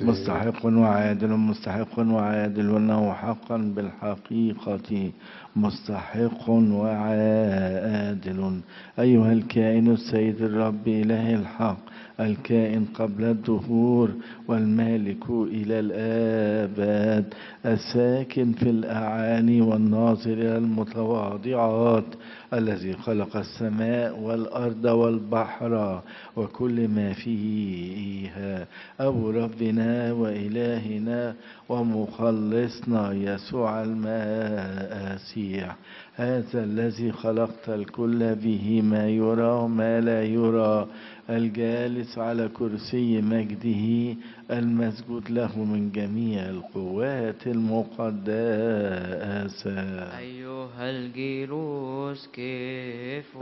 مستحق وعادل مستحق وعادل، وأنه حقا بالحقيقة مستحق وعادل. أيها الكائن السيد الرب إله الحق، الكائن قبل الدهور والمالك إلى الآباد، الساكن في الأعالي والناظر إلى المتواضعات، الذي خلق السماء والأرض والبحر وكل ما فيها، أبو ربنا وإلهنا ومخلصنا يسوع المسيح، هذا الذي خلقت الكل به، ما يرى وما لا يرى، الجالس على كرسي مجده، المسجود له من جميع القوات المقدسة، أيها الجيروس كيف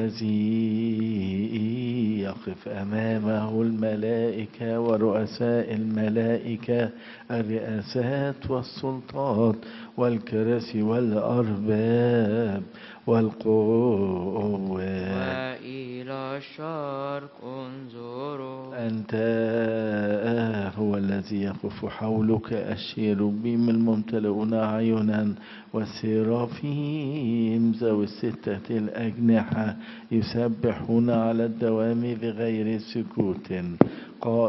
الذي يقف أمامه الملائكة ورؤساء الملائكة، الرئاسات والسلطات والكراسي والأرباب والقوات، وإلى الشرق انظروا. أنت هو الذي يقف حولك الشيروبيم الممتلئون عينا، والسرافيم ذوي الستة الأجنحة يسبحون على الدوام بغير سكوت.